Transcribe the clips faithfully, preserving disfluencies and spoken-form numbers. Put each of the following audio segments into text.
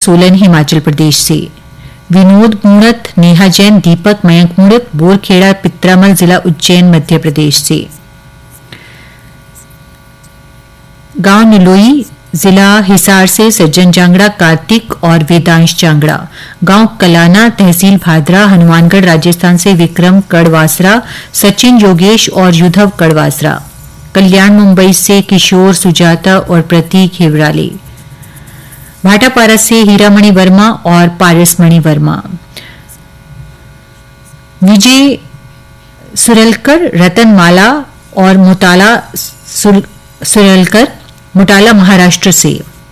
सोलन हिमाचल प्रदेश से। विनोद मूणत, नेहा जैन, दीपक, मयंक मूणत बोरखेड़ा पित्रामल जिला उज्जैन मध्य प्रदेश से। गांव निलोई जिला हिसार से सज्जन जांगड़ा, कार्तिक और वेदांश जांगड़ा। गांव कलाना तहसील भादरा हनुमानगढ़ राजस्थान से विक्रम कड़वासरा, सचिन योगेश और युद्धव कड़वासरा। कल्याण मुंबई से किशोर, सुजाता और प्रतीक हिवराले। भाटापारा से हीरामणि वर्मा और पारसमणि वर्मा। विजय सुरलकर रतनमाला और मुताला सुरलकर मुटाला महाराष्ट्र से।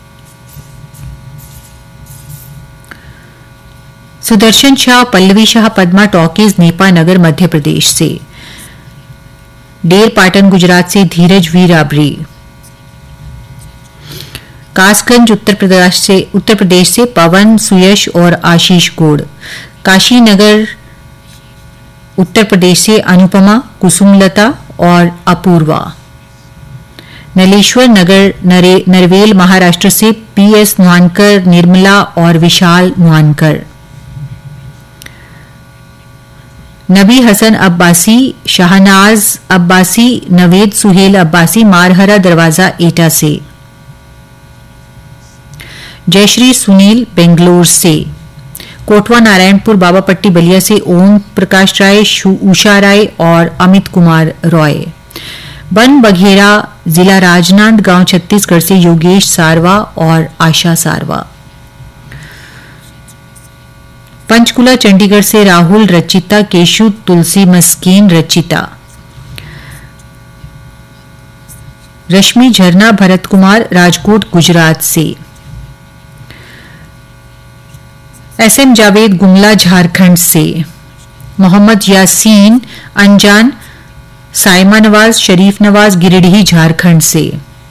सुदर्शन शाह, पल्लवी शाह, पद्मा टॉकीज नेपा नगर मध्य प्रदेश से। डेर पाटन गुजरात से धीरज वी राबरी। कासगंज उत्तर प्रदेश से उत्तर प्रदेश से पवन, सुयश और आशीष गोड़। काशी नगर उत्तर प्रदेश से अनुपमा, कुसुमलता और अपूर्वा। नलेश्वर नगर नरे, नरवेल महाराष्ट्र से पी एस नुआनकर, निर्मला और विशाल नुआनकर। नबी हसन अब्बासी, शाहनाज अब्बासी, नवेद सुहेल अब्बासी मारहरा दरवाजा एटा से। जयश्री सुनील बेंगलोर से। कोटवा नारायणपुर बाबापट्टी बलिया से ओम प्रकाश राय, उषा राय और अमित कुमार रॉय। बन बघेरा जिला राजनांदगांव छत्तीसगढ़ से योगेश सारवा और आशा सारवा। पंचकुला चंडीगढ़ से राहुल, रचिता, केशु, तुलसी मस्कीन, रचिता। रश्मि झरना भरत कुमार राजकोट गुजरात से। एस एम जावेद गुमला झारखंड से। मोहम्मद यासीन अनजान, साइमा नवाज, शरीफ नवाज गिरिडीह झारखंड से।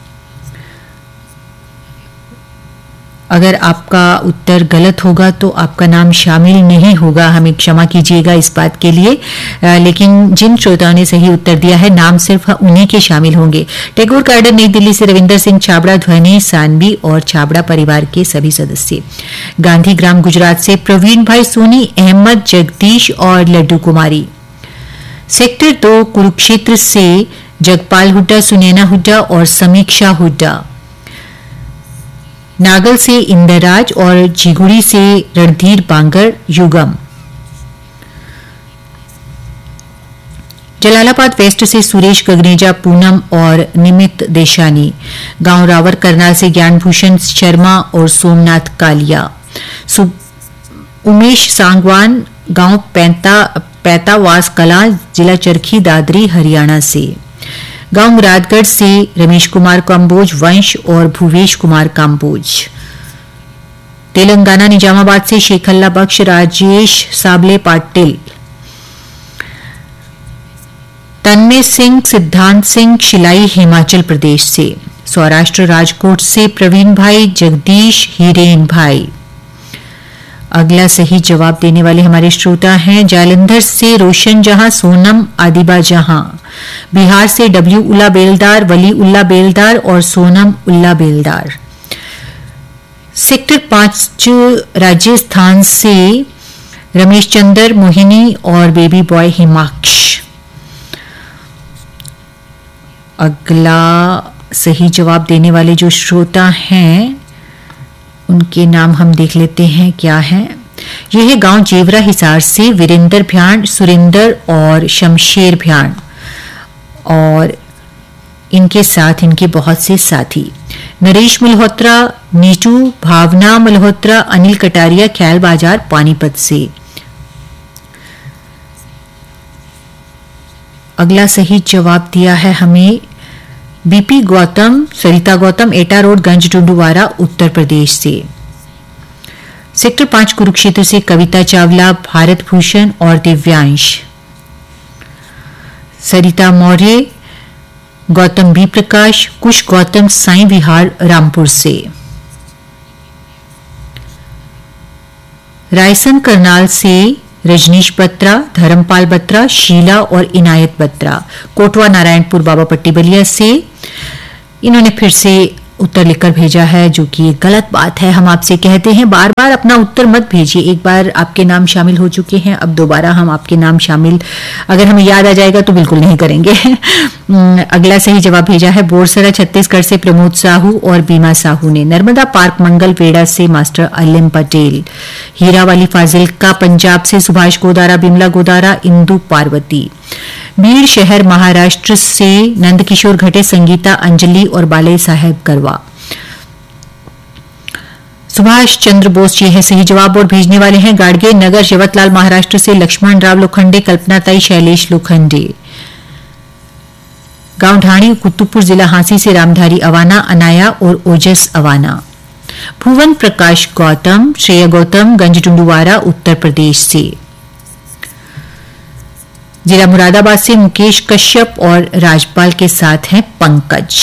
अगर आपका उत्तर गलत होगा तो आपका नाम शामिल नहीं होगा, हमें क्षमा कीजिएगा इस बात के लिए। आ, लेकिन जिन श्रोताओं ने सही उत्तर दिया है नाम सिर्फ उन्हीं के शामिल होंगे। टैगोर गार्डन नई दिल्ली से रविंदर सिंह छाबड़ा, ध्वनि सानवी और छाबड़ा परिवार के सभी सदस्य। गांधीग्राम गुजरात से प्रवीण भाई सोनी, अहमद, जगदीश और लड्डू कुमारी। सेक्टर दो कुरुक्षेत्र से जगपाल हुड्डा, सुनैना हुड्डा और समीक्षा हुड्डा। नागल से इंदराज और झिगुड़ी से रणधीर बांगर युगम। जलालाबाद वेस्ट से सुरेश गगनेजा, पूनम और निमित देशानी। गांव रावर करनाल से ज्ञानभूषण शर्मा और सोमनाथ कालिया। उमेश सांगवान, गांव पैंता पैतावास कला, जिला चरखी दादरी हरियाणा से। गांव मुरादगढ़ से रमेश कुमार काम्बोज, वंश और भूवेश कुमार काम्बोज। तेलंगाना निजामाबाद से शेखल्ला बख्श, राजेश साबले पाटिल। तन्मय सिंह, सिद्धांत सिंह शिलाई हिमाचल प्रदेश से। सौराष्ट्र राजकोट से प्रवीण भाई, जगदीश, हीरेन भाई। अगला सही जवाब देने वाले हमारे श्रोता हैं जालंधर से रोशन जहां, सोनम आदिबा जहां। बिहार से डब्ल्यू उल्ला बेलदार, वली उल्ला बेलदार और सोनम उल्ला बेलदार। सेक्टर पांच राजस्थान से रमेश चंद्र, मोहिनी और बेबी बॉय हिमाक्ष। अगला सही जवाब देने वाले जो श्रोता हैं उनके नाम हम देख लेते हैं क्या है। यह है गांव जेवरा हिसार से वीरेंद्र भ्याण, सुरेंद्र और शमशेर भ्याण और इनके साथ इनके बहुत से साथी। नरेश मल्होत्रा, नीटू, भावना मल्होत्रा, अनिल कटारिया, ख्याल बाजार पानीपत से। अगला सही जवाब दिया है हमें बीपी गौतम, सरिता गौतम, एटा रोड, गंज डुंडुवारा, उत्तर प्रदेश से। सेक्टर पांच कुरुक्षेत्र से कविता चावला, भारत भूषण और दिव्यांश। सरिता मौर्य, गौतम बी प्रकाश, कुश गौतम, साई विहार रामपुर से। रायसन करनाल से रजनीश बत्रा, धर्मपाल बत्रा, शीला और इनायत बत्रा। कोटवा नारायणपुर बाबापट्टी बलिया से इन्होंने फिर से उत्तर लिखकर भेजा है, जो कि गलत बात है। हम आपसे कहते हैं बार बार अपना उत्तर मत भेजिए। एक बार आपके नाम शामिल हो चुके हैं, अब दोबारा हम आपके नाम शामिल अगर हमें याद आ जाएगा तो बिल्कुल नहीं करेंगे। अगला सही जवाब भेजा है बोरसरा छत्तीसगढ़ से प्रमोद साहू और बीमा साहू ने। नर्मदा पार्क मंगल वेड़ा से मास्टर अलिम पटेल। हीरावाली फाजिल्का पंजाब से सुभाष गोदारा, बिमला गोदारा, इंदु पार्वती। बीड़ शहर महाराष्ट्र से नंदकिशोर घटे, संगीता, अंजलि और बाले साहेब करवा। सुभाष चंद्र बोस जी है सही जवाब और भेजने वाले हैं गाड़गे नगर यवतलाल महाराष्ट्र से लक्ष्मण राव लोखंडे, कल्पना ताई, शैलेश लोखंडे। गांव ढाणी कुतुबपुर जिला हांसी से रामधारी अवाना, अनाया और ओजस अवाना। भुवन प्रकाश गौतम, श्रेया गौतम, गंज टुंडुवारा उत्तर प्रदेश से। जिला मुरादाबाद से मुकेश कश्यप और राजपाल के साथ हैं पंकज।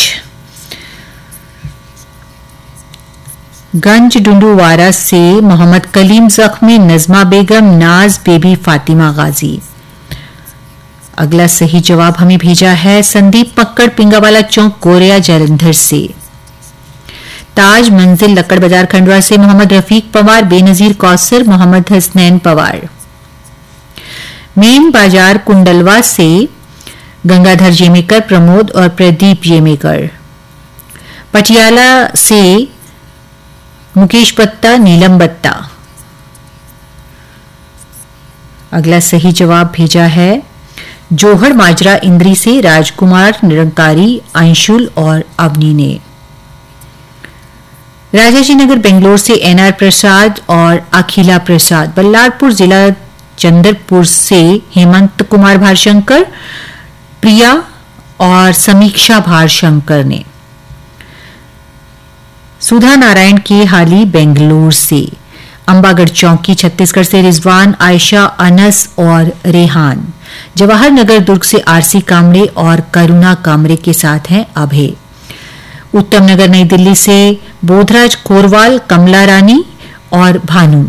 गंज डुंडुवारा से मोहम्मद कलीम जख्मी, नजमा बेगम, नाज बेबी, फातिमा गाजी। अगला सही जवाब हमें भेजा है संदीप पक्कड़, पिंगावाला चौक, कोरिया जलंधर से। ताज मंजिल लक्कड़ बाजार खंडवा से मोहम्मद रफीक पवार, बेनजीर कौसर, मोहम्मद हसनैन पवार। मेन बाजार कुंडलवा से गंगाधर जेमेकर, प्रमोद और प्रदीप जेमेकर। पटियाला से मुकेश बत्ता, नीलम बत्ता। अगला सही जवाब भेजा है जोहड़ माजरा इंद्री से राजकुमार, निरंकारी, अंशुल और अवनी ने। राजाजी नगर बेंगलोर से एनआर प्रसाद और अखिला प्रसाद। बल्लारपुर जिला चंद्रपुर से हेमंत कुमार भारशंकर, प्रिया और समीक्षा भारशंकर ने। सुधा नारायण के हाली बेंगलोर से। अंबागढ़ चौकी छत्तीसगढ़ से रिजवान, आयशा, अनस और रेहान। जवाहर नगर दुर्ग से आरसी कामड़े और करुणा कामरे के साथ हैं अभय। उत्तम नगर नई दिल्ली से बोधराज कोरवाल, कमला रानी और भानु।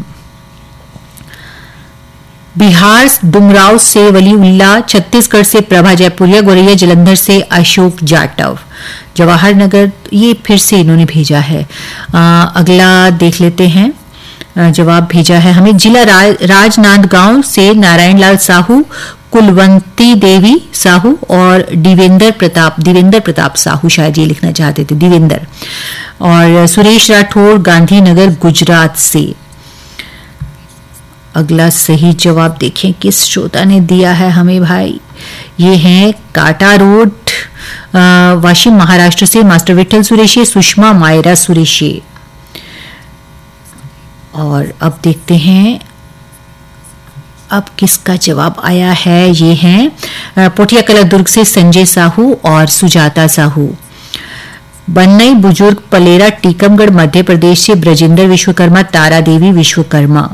बिहार डुमराव से वली उल्ला, छत्तीसगढ़ से प्रभा जयपुरिया, गोरैया जलंधर से अशोक जाटव। जवाहर नगर ये फिर से इन्होंने भेजा है। आ, अगला देख लेते हैं। आ, जवाब भेजा है हमें जिला रा, राजनांदगांव से नारायण लाल साहू, कुलवंती देवी साहू और दिवेंद्र प्रताप दिवेंद्र प्रताप साहू, शायद ये लिखना चाहते थे दिवेंद्र। और सुरेश राठौर गांधीनगर गुजरात से। अगला सही जवाब देखें किस श्रोता ने दिया है हमें भाई। ये है काटा रोड वाशिम महाराष्ट्र से मास्टर विठल सुरेशी, सुषमा मायरा सुरेशी। और अब देखते हैं अब किसका जवाब आया है। ये है पोटिया कला दुर्ग से संजय साहू और सुजाता साहू। बन्नई बुजुर्ग पलेरा टीकमगढ़ मध्य प्रदेश से ब्रजेंद्र विश्वकर्मा, तारा देवी विश्वकर्मा।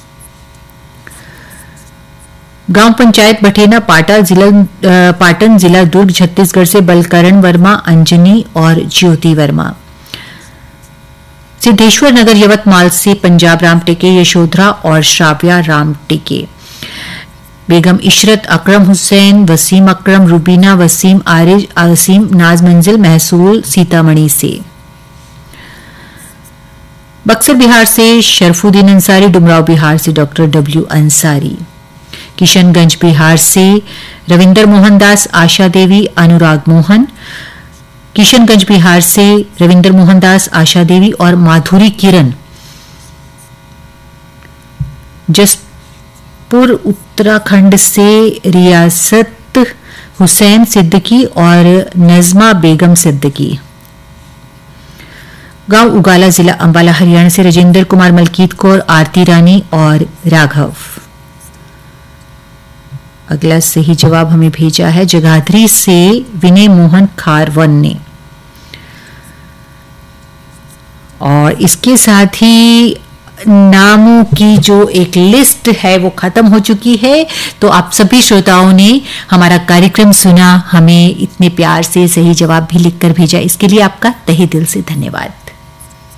गांव पंचायत बठेना पाटा जिला पाटन जिला दुर्ग छत्तीसगढ़ से बलकरण वर्मा, अंजनी और ज्योति वर्मा। सिद्धेश्वर नगर यवतमाल से पंजाब राम टेके, यशोधरा और श्राव्या राम टेके। बेगम इशरत, अकरम हुसैन, वसीम अकरम, रुबीना, वसीम आरिज, आसिम, नाज मंजिल, महसूल सीतामढ़ी से। बक्सर बिहार से शरफुद्दीन अंसारी, डुमराव बिहार से डॉक्टर डब्ल्यू अंसारी। किशनगंज बिहार से रविंदर मोहन दास, आशा देवी, अनुराग मोहन। किशनगंज बिहार से रविंदर मोहन दास, आशा देवी और माधुरी किरण। जसपुर उत्तराखंड से रियासत हुसैन सिद्दीकी और नजमा बेगम सिद्दीकी। गांव उगाला जिला अंबाला हरियाणा से राजेंद्र कुमार, मलकीत कौर, आरती रानी और राघव। अगला सही जवाब हमें भेजा है जगाधरी से विनय मोहन खारवन ने। और इसके साथ ही नामों की जो एक लिस्ट है वो खत्म हो चुकी है। तो आप सभी श्रोताओं ने हमारा कार्यक्रम सुना, हमें इतने प्यार से सही जवाब भी लिखकर भेजा, इसके लिए आपका तहे दिल से धन्यवाद।